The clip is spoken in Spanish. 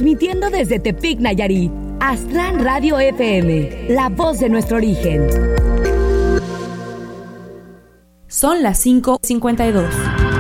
transmitiendo desde Tepic, Nayarit. Aztlán Radio FM, la voz de nuestro origen. Son las 5:52.